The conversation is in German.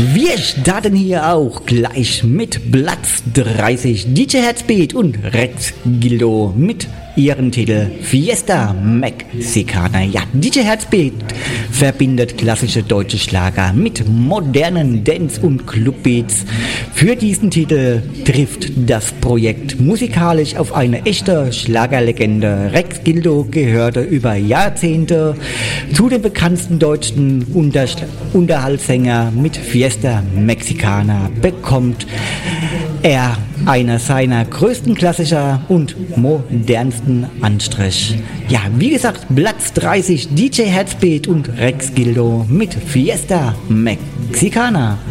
Wir starten hier auch gleich mit Platz 30 DJ Herzbeat und Rex Gildo mit ihrem Titel Fiesta Mexicana. Ja, DJ Herzbeat verbindet klassische deutsche Schlager mit modernen Dance- und Clubbeats. Für diesen Titel trifft das Projekt musikalisch auf eine echte Schlagerlegende. Rex Gildo gehörte über Jahrzehnte zu den bekanntesten deutschen Unterhaltssänger. Mit Fiesta Mexicana bekommt er einer seiner größten Klassiker und modernsten Anstrich. Ja, wie gesagt, Platz 30 DJ Herzbeat und Rex Gildo mit Fiesta Mexicana.